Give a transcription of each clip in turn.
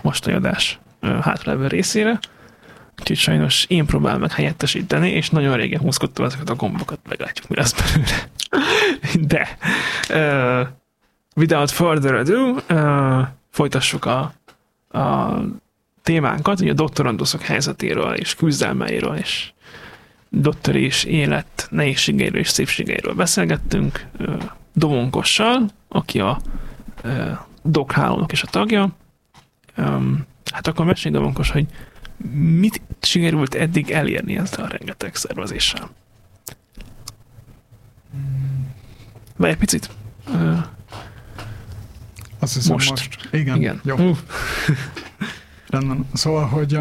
mostani adás hátralévő részére. Úgyhogy sajnos én próbálom meg helyettesíteni, és nagyon régen húzkodtam ezeket a gombokat, meglátjuk, mi lesz belőle. De without further ado, folytassuk a témánkat, ugye a doktoranduszok helyzetéről és küzdelmeiről és doktori és élet nehézségeiről és szépségeiről beszélgettünk Domonkossal, aki a dokhálónak is a tagja. Hát akkor mesélj, Domonkos, hogy mit sikerült eddig elérni ezzel a rengeteg szervezéssel? Vagy egy picit? Azt hiszem most. Igen. Jó. Rendben. Szóval, hogy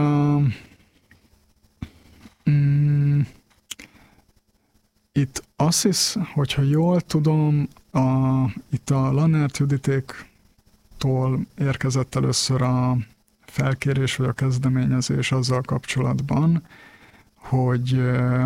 itt azt hisz, hogyha jól tudom, itt a Lannert Juditéktól érkezett először a felkérés vagy a kezdeményezés azzal kapcsolatban, hogy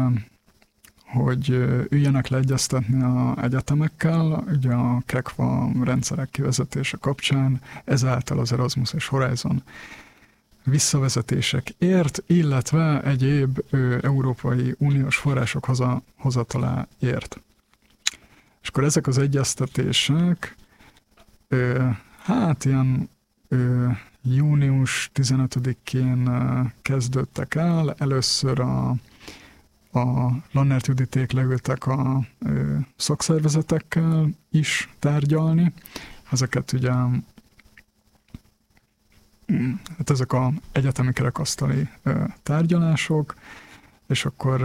üljenek leegyeztetni az egyetemekkel, ugye a KEKVA rendszerek kivezetése kapcsán, ezáltal az Erasmus és Horizon visszavezetésekért, illetve egyéb Európai Uniós források hozataláért. És akkor ezek az egyeztetések ilyen június 15-én kezdődtek el. Először a Lannert Juditék leültek a szakszervezetekkel is tárgyalni. Ezeket ugye hát ezek az egyetemi kerekasztali tárgyalások, és akkor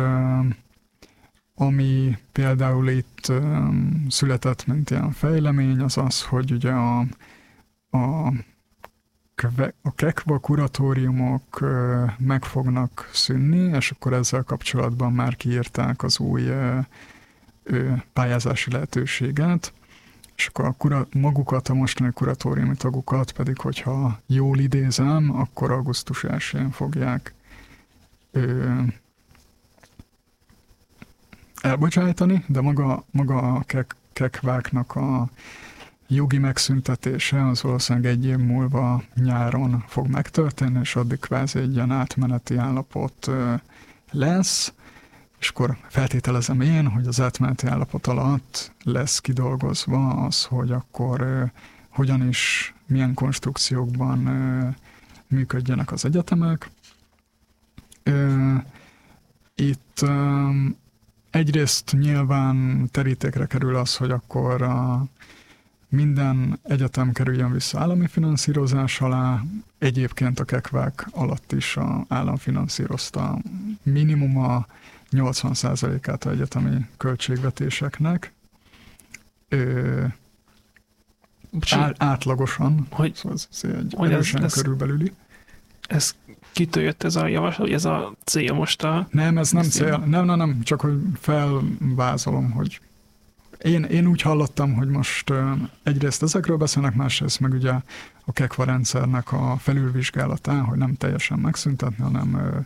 ami például itt született, mint ilyen fejlemény, az az, hogy ugye a KEKVA kuratóriumok meg fognak szűnni, és akkor ezzel kapcsolatban már kiírták az új pályázási lehetőséget, és akkor magukat, a mostani kuratóriumi tagokat pedig, hogyha jól idézem, akkor augusztus 1-én fogják elbocsájtani, de maga a KEKVÁknak a jogi megszüntetése az valószínűleg egy év múlva nyáron fog megtörténni, és addig kvázi egy ilyen átmeneti állapot lesz, és akkor feltételezem én, hogy az átmeneti állapot alatt lesz kidolgozva az, hogy akkor hogyan is, milyen konstrukciókban működjenek az egyetemek. Itt egyrészt nyilván terítékre kerül az, hogy akkor minden egyetem kerüljön vissza állami finanszírozás alá, egyébként a KEKVÁK alatt is az állam finanszírozta minimum a 80%-át az egyetemi költségvetéseknek. Átlagosan, hogy, szóval ez egy erősen körülbelüli. Ez kitől jött ez a javaslat, hogy ez a cél most a... Nem, ez nem cél. Nem, csak hogy felvázolom, hogy én úgy hallottam, hogy most egyrészt ezekről beszélnek, másrészt meg ugye a KEKVA rendszernek a felülvizsgálatán, hogy nem teljesen megszüntetni, hanem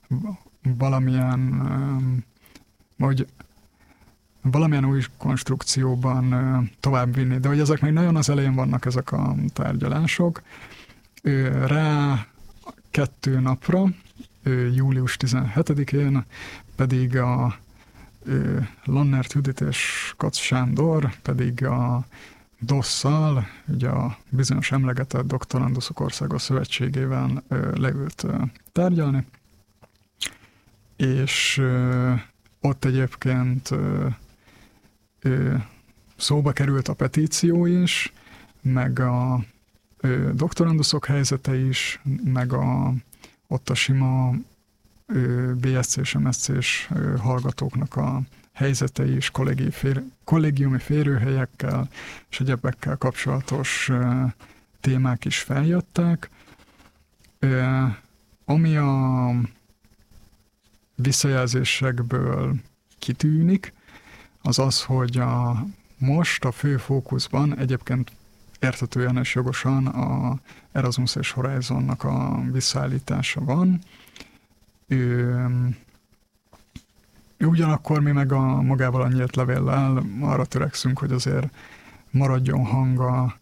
valamilyen új konstrukcióban továbbvinni. De hogy ezek még nagyon az elején vannak ezek a tárgyalások. Rá 2 napra, július 17-én pedig a Lannert Judit és Kac Sándor pedig a DOSZ-szal, ugye a bizonyos emlegetett Doktoranduszok Országos Szövetségével leült tárgyalni, és ott egyébként szóba került a petíció is, meg a doktoranduszok helyzete is, meg ott a sima BSC és MSC-s hallgatóknak a helyzetei is, kollégiumi férőhelyekkel és egyebekkel kapcsolatos témák is feljöttek. Ami a visszajelzésekből kitűnik, az az, hogy most a fő fókuszban egyébként érthetően és jogosan a Erasmus és Horizonnak a visszaállítása van. Ugyanakkor mi meg magával a nyílt levéllel arra törekszünk, hogy azért maradjon hang a